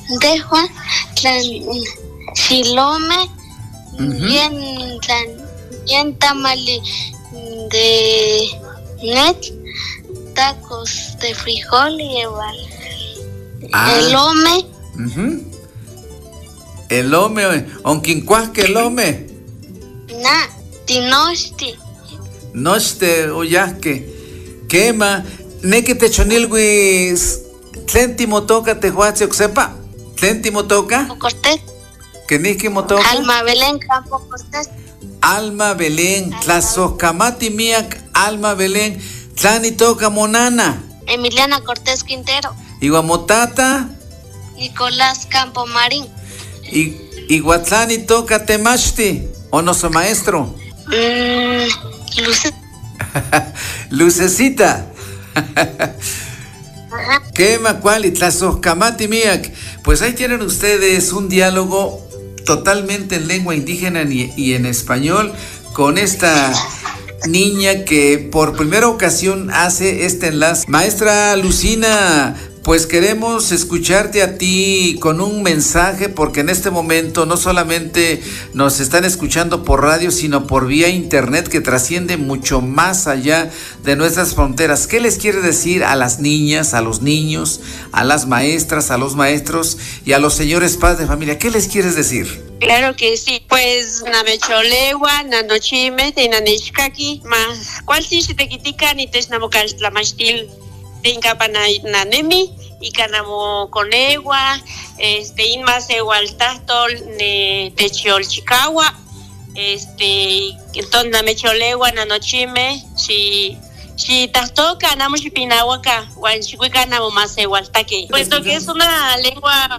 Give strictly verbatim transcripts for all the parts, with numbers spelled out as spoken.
Dejuan, tlan silome, bien tlan bien tamali de net, tacos de frijol y igual. Ah. El home. Uh-huh. El home, onquincuasque el home. Na, tinosti. Nochte uyasque. Quema, neque te chonilguis, tlenti motoca te huache oxepa. Tlenti motoca. Cortés. Que niki motoca. Alma Belén Campo Cortés. Alma Belén, Tlazocamati miak, Alma Belén, Tlani toca monana. Emiliana Cortés Quintero. Iguamotata. Nicolás Campo Marín. Y Iguatlani toca temachti, o no so maestro. Mm, Luce. Lucecita. Quema cuali, Tlazocamati miak. Pues ahí tienen ustedes un diálogo totalmente en lengua indígena y en español con esta niña que por primera ocasión hace este enlace. Maestra Lucina, pues queremos escucharte a ti con un mensaje, porque en este momento no solamente nos están escuchando por radio, sino por vía internet, que trasciende mucho más allá de nuestras fronteras. ¿Qué les quiere decir a las niñas, a los niños, a las maestras, a los maestros y a los señores padres de familia? ¿Qué les quieres decir? Claro que sí, pues namecholewa, nanochime, tenanishkaki, más cual si se te quitica ni te snamocal tlamachtil, te incapana nanemi, y canamo conegua, este, inmas igualtastol, ne techolchicawa, este, entonces namecholewa, nanochime, si. Si tastoca, namo chipinahuaca, guanchicuica, namo más igualtaque. Puesto que es una lengua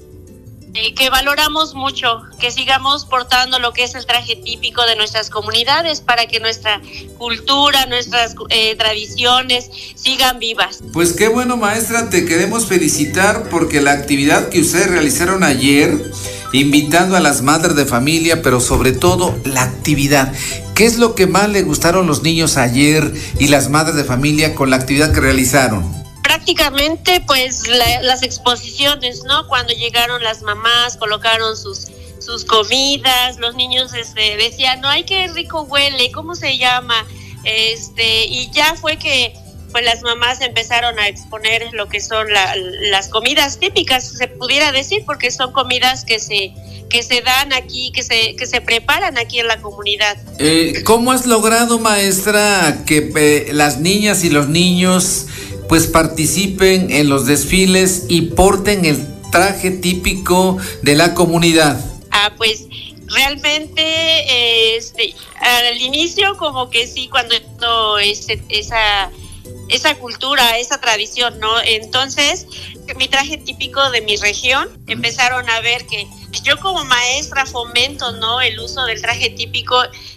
Eh, que valoramos mucho, que sigamos portando lo que es el traje típico de nuestras comunidades para que nuestra cultura, nuestras eh, tradiciones sigan vivas. Pues qué bueno, maestra, te queremos felicitar porque la actividad que ustedes realizaron ayer, invitando a las madres de familia, pero sobre todo la actividad. ¿Qué es lo que más le gustaron los niños ayer y las madres de familia con la actividad que realizaron? Prácticamente, pues, la, las exposiciones, ¿no? Cuando llegaron las mamás, colocaron sus sus comidas, los niños este, decían, no, ay, qué rico huele, ¿cómo se llama? Este, y ya fue que, pues, las mamás empezaron a exponer lo que son la, las comidas típicas, se pudiera decir, porque son comidas que se que se dan aquí, que se que se preparan aquí en la comunidad. Eh, ¿Cómo has logrado, maestra, que eh, las niñas y los niños pues participen en los desfiles y porten el traje típico de la comunidad? Ah, pues realmente eh, este, al inicio como que sí, cuando ese, esa esa cultura, esa tradición, ¿no? Entonces, mi traje típico de mi región, empezaron a ver que yo como maestra fomento, ¿no? El uso del traje típico.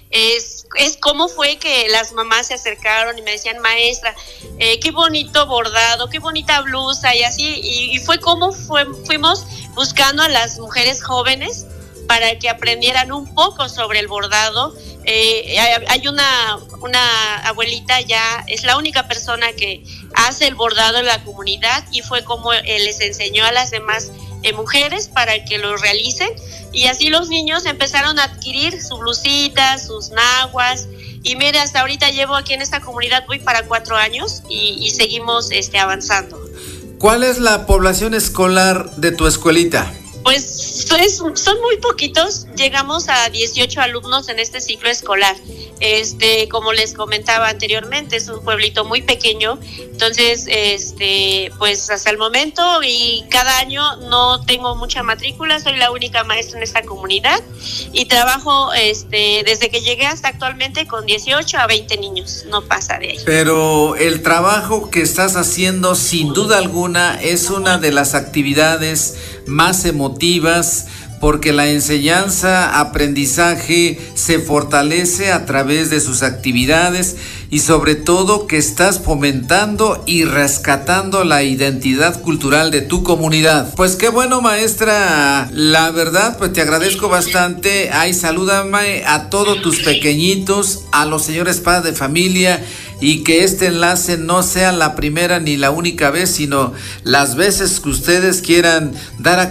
Es, es cómo fue que las mamás se acercaron y me decían, maestra, eh, qué bonito bordado, qué bonita blusa y así, y, y fue como fue, fuimos buscando a las mujeres jóvenes para que aprendieran un poco sobre el bordado. Eh, hay, hay una, una abuelita, ya es la única persona que hace el bordado en la comunidad, y fue como eh, les enseñó a las demás eh, mujeres para que lo realicen. Y así los niños empezaron a adquirir su blusita, sus naguas. Y mire, hasta ahorita llevo aquí en esta comunidad, voy para cuatro años y, y seguimos este, avanzando. ¿Cuál es la población escolar de tu escuelita? Pues es, son muy poquitos, llegamos a dieciocho alumnos en este ciclo escolar. Este, como les comentaba anteriormente, es un pueblito muy pequeño, entonces, este, pues hasta el momento y cada año no tengo mucha matrícula, soy la única maestra en esta comunidad y trabajo, este, desde que llegué hasta actualmente con dieciocho a veinte niños, no pasa de ahí. Pero el trabajo que estás haciendo, sin duda alguna, es una de las actividades más emotivas, porque la enseñanza, aprendizaje se fortalece a través de sus actividades y sobre todo que estás fomentando y rescatando la identidad cultural de tu comunidad. Pues qué bueno, maestra, la verdad pues te agradezco bastante. Ay, salúdame a todos tus pequeñitos, a los señores padres de familia, y que este enlace no sea la primera ni la única vez, sino las veces que ustedes quieran dar a